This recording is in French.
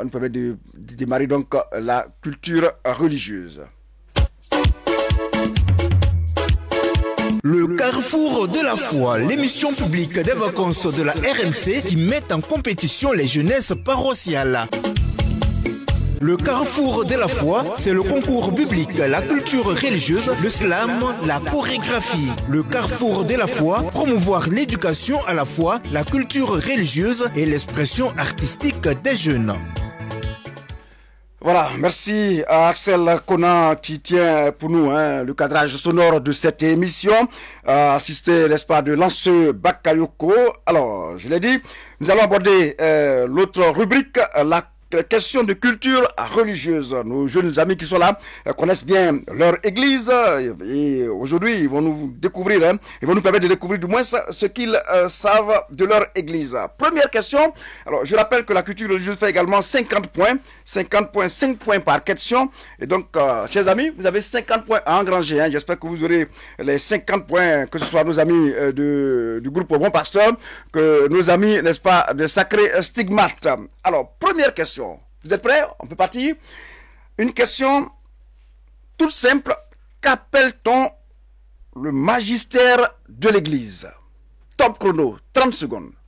va nous permettre de démarrer donc la culture religieuse. Le Carrefour de la foi, l'émission publique des vacances de la RMC qui met en compétition les jeunesses paroissiales. Le Carrefour de la foi, c'est le concours biblique, la culture religieuse, le slam, la chorégraphie. Le Carrefour de la foi, promouvoir l'éducation à la foi, la culture religieuse et l'expression artistique des jeunes. Voilà, merci à Axel Conan qui tient pour nous le cadrage sonore de cette émission, assisté, n'est-ce pas, de Lanceux Bakayoko. Alors, je l'ai dit, nous allons aborder l'autre rubrique, la question de culture religieuse. Nos jeunes amis qui sont là connaissent bien leur église et aujourd'hui ils vont nous découvrir, ils vont nous permettre de découvrir du moins ce qu'ils savent de leur église. Première question, alors je rappelle que la culture religieuse fait également 50 points, 5 points par question et donc chers amis, vous avez 50 points à engranger, j'espère que vous aurez les 50 points, que ce soit nos amis du groupe Bon Pasteur, que nos amis, n'est-ce pas, de Sacré Stigmate. Alors, première question. Vous êtes prêts? On peut partir. Une question toute simple. Qu'appelle-t-on le magistère de l'Église? Top chrono, 30 secondes.